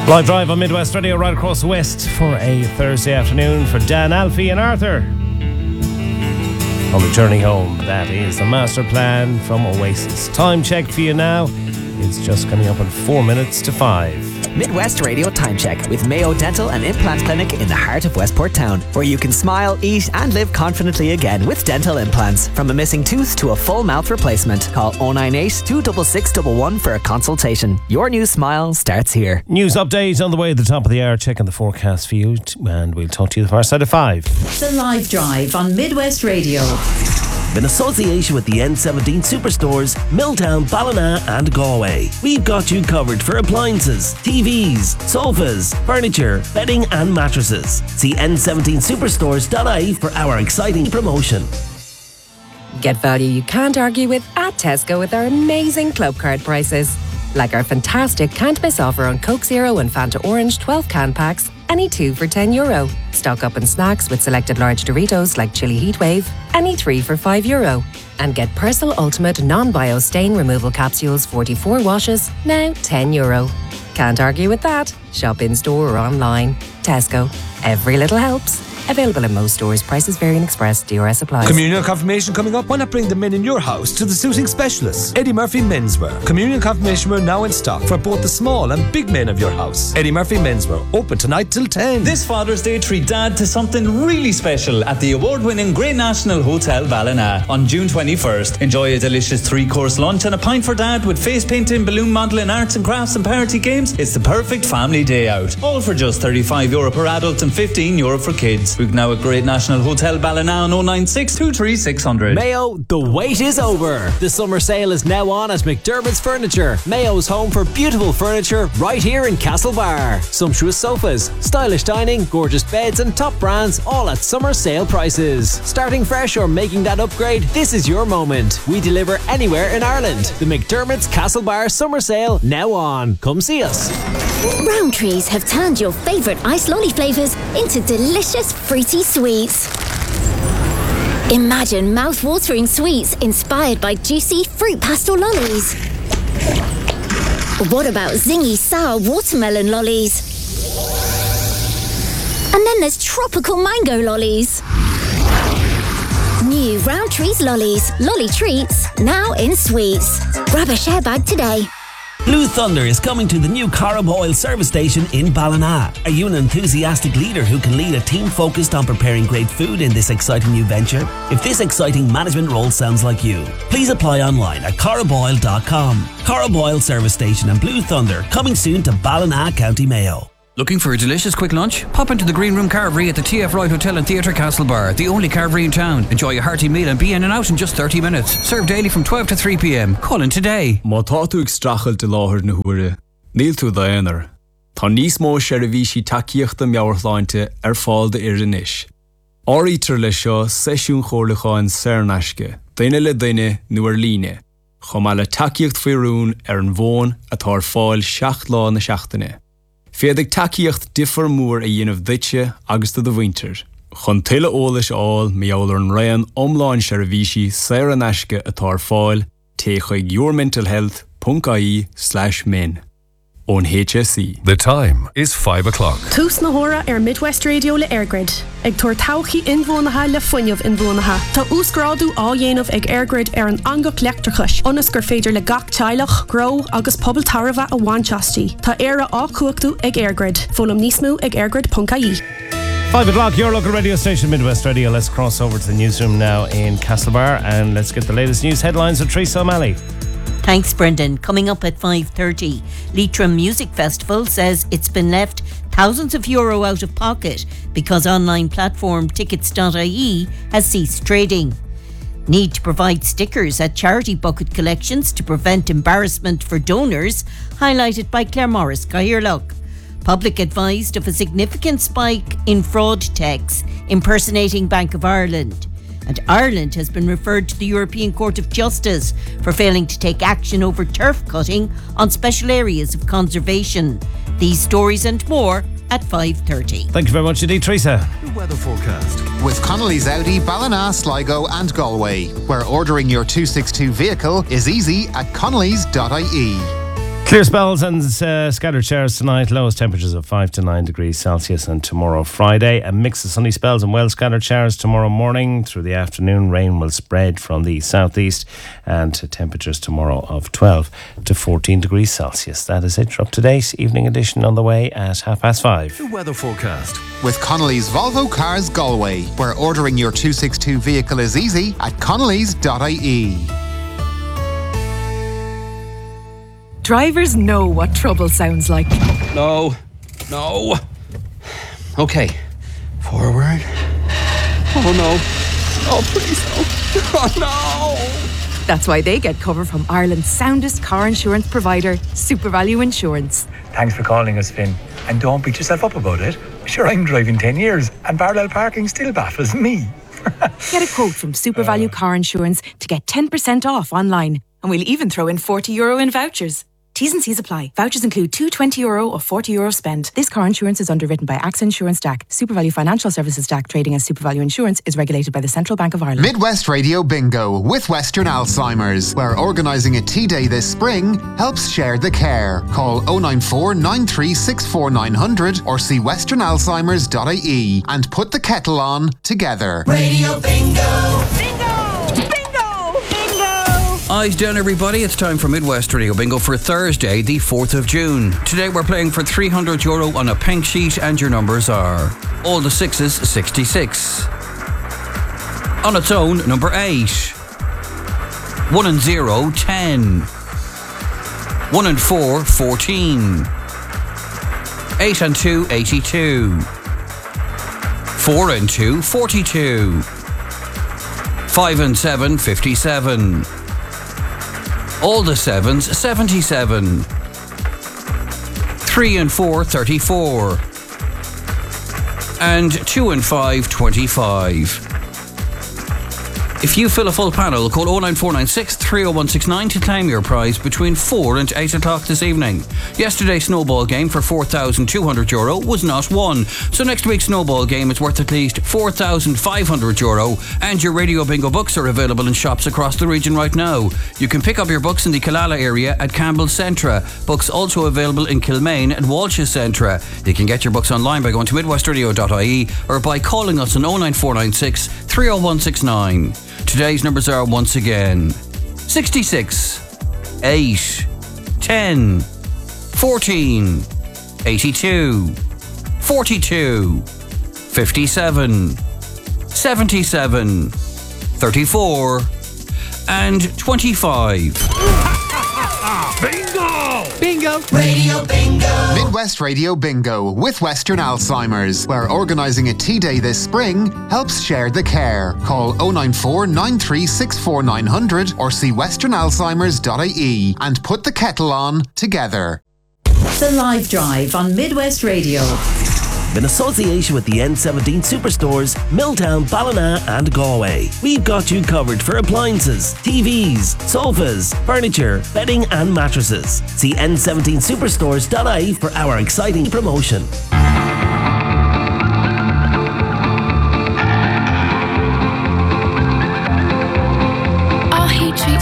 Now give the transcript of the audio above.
Live drive on Midwest Radio right across the West for a Thursday afternoon for Dan, Alfie and Arthur. On the journey home, that is the master plan from Oasis. Time check for you now. It's just coming up in 4 minutes to 5. Midwest Radio Time Check with Mayo Dental and Implant Clinic in the heart of Westport Town, where you can smile, eat and live confidently again with dental implants. From a missing tooth to a full mouth replacement. Call 098 266 111 for a consultation. Your new smile starts here. News update on the way at the top of the hour. Checking the forecast for you, and we'll talk to you the far side of 5. The Live Drive on Midwest Radio. In association with the N17 Superstores, Milltown, Ballina and Galway. We've got you covered for appliances, TVs, sofas, furniture, bedding and mattresses. See n17superstores.ie for our exciting promotion. Get value you can't argue with at Tesco with our amazing Club Card prices. Like our fantastic can't miss offer on Coke Zero and Fanta Orange 12 can packs, any 2 for €10. Stock up on snacks with selected large Doritos like Chili Heatwave, any 3 for €5. And get Persil Ultimate non-bio stain removal capsules 44 washes, now €10. Can't argue with that. Shop in store or online. Tesco. Every little helps. Available in most stores. Prices vary and express. DRS applies. Communion confirmation coming up. Why not bring the men in your house to the suiting specialists? Eddie Murphy Menswear. Communion confirmation wear now in stock for both the small and big men of your house. Eddie Murphy Menswear. Open tonight till 10. This Father's Day, treat Dad to something really special at the award-winning Grey National Hotel Ballina on June 21st. Enjoy a delicious 3-course lunch and a pint for Dad with face painting, balloon modelling, arts and crafts and party games. It's the perfect family day out. All for just €35 per adult and €15 for kids. Book now at Great National Hotel Ballina on 096 23600. Mayo, the wait is over. The summer sale is now on at McDermott's Furniture. Mayo's home for beautiful furniture right here in Castlebar. Sumptuous sofas, stylish dining, gorgeous beds and top brands all at summer sale prices. Starting fresh or making that upgrade, this is your moment. We deliver anywhere in Ireland. The McDermott's Castlebar summer sale now on. Come see us. Rowntree's have turned your favourite ice lolly flavours into delicious fruity sweets. Imagine mouth-watering sweets inspired by juicy fruit pastel lollies. What about zingy sour watermelon lollies? And then there's tropical mango lollies. New Rowntree's lollies, lolly treats, now in sweets. Grab a share bag today. Blue Thunder is coming to the new Corrib Oil service station in Ballina. Are you an enthusiastic leader who can lead a team focused on preparing great food in this exciting new venture? If this exciting management role sounds like you, please apply online at corriboil.com. Corrib Oil service station and Blue Thunder coming soon to Ballina, County Mayo. Looking for a delicious quick lunch? Pop into the Green Room Carvery at the TF Ride Hotel and Theatre Castlebar, the only carvery in town. Enjoy a hearty meal and be in and out in just 30 minutes. Served daily from 12 to 3 p.m. Call in today. Má tá tú ag strachel de láthir na huaire, níl tú daonar. Tá níos mó seirbhísí takeíochta meabhartháinte fáil de iris. Áirítear le seo seisiún chomhlacháin saornaisce, daine le daine nuair líne. Chomá le takeíocht faoirún an bhón atá fáil 7 lá na seachtaine. Féadigh takeíocht differ mór a dhéanamh duite agus do bhainter. Chun tuile eolais áil meabhair an raon omláin seirbhísí saornaisce atá fáil té chuig yourmentalhealth.ie/min. On HSE. The time is 5 o'clock. Tús na hóra Midwest Radio le Airgrid. Ag tuair tauchaí inmhónatha le fuinneamh inmhónatha. Tá úsgráadú á dhéanamh ag Airgrid an angach leachtarchais. Onas gur féidir le gach teilech, gro agus pobl tarbha a bhainteastí. Tá éire á cuachtú ag Airgrid. Fólam níos mó ag airgrid.ie. 5 o'clock, your local radio station, Midwest Radio. Let's cross over to the newsroom now in Castlebar and let's get the latest news headlines with Teresa O'Malley. Thanks, Brendan. Coming up at 5:30, Leitrim Music Festival says it's been left thousands of euro out of pocket because online platform tickets.ie has ceased trading. Need to provide stickers at charity bucket collections to prevent embarrassment for donors, highlighted by Claire Morris Gairloch. Public advised of a significant spike in fraud texts impersonating Bank of Ireland. And Ireland has been referred to the European Court of Justice for failing to take action over turf cutting on special areas of conservation. These stories and more at 5:30. Thank you very much indeed, Teresa. The weather forecast with Connolly's Audi, Ballina, Sligo and Galway, where ordering your 262 vehicle is easy at connellys.ie. Clear spells and scattered showers tonight. Lowest temperatures of 5 to 9 degrees Celsius. And tomorrow, Friday, a mix of sunny spells and well scattered showers tomorrow morning. Through the afternoon, rain will spread from the southeast. And temperatures tomorrow of 12 to 14 degrees Celsius. That is it. You're up to date. Evening edition on the way at 5:30. The weather forecast with Connolly's Volvo Cars Galway, where ordering your 262 vehicle is easy at connellys.ie. Drivers know what trouble sounds like. No. Okay. Forward. Oh no. Oh, please no. Oh no. That's why they get cover from Ireland's soundest car insurance provider, SuperValue Insurance. Thanks for calling us, Finn. And don't beat yourself up about it. Sure, I'm driving 10 years and parallel parking still baffles me. Get a quote from SuperValue Car Insurance to get 10% off online. And we'll even throw in €40 in vouchers. T's and C's apply. Vouchers include two €20 or €40 spend. This car insurance is underwritten by AXA Insurance DAC. SuperValue Financial Services DAC, trading as SuperValue Insurance, is regulated by the Central Bank of Ireland. Midwest Radio Bingo with Western Alzheimer's, where organising a tea day this spring helps share the care. Call 094 936 900 or see westernalzheimers.ie and put the kettle on together. Radio Bingo! Eyes down, everybody. It's time for Midwest Radio Bingo for Thursday, the 4th of June. Today we're playing for €300 on a pink sheet, and your numbers are all the sixes, 66. On its own, number 8. 1 and 0, 10. 1 and 4, 14. 8 and 2, 82. 4 and 2, 42. 5 and 7, 57. All the sevens, 77. 3 and 4, 34. And 2 and 5, 25. If you fill a full panel, call 09496 30169 to claim your prize between 4 and 8 o'clock this evening. Yesterday's snowball game for €4,200 was not won, so next week's snowball game is worth at least €4,500, and your Radio Bingo books are available in shops across the region right now. You can pick up your books in the Killala area at Campbell's Centra. Books also available in Kilmaine and Walsh's Centra. You can get your books online by going to midwestradio.ie or by calling us on 09496 30169. Today's numbers are once again 66, 8, 10, 14, 82, 42, 57, 77, 34, and 25. Bingo! Bingo! Radio Bingo! Midwest Radio Bingo with Western Alzheimer's, where organising a tea day this spring helps share the care. Call 094 936 900 or see westernalzheimers.ie and put the kettle on together. The Live Drive on Midwest Radio. In association with the N17 Superstores, Milltown, Ballina and Galway. We've got you covered for appliances, TVs, sofas, furniture, bedding and mattresses. See n17superstores.ie for our exciting promotion.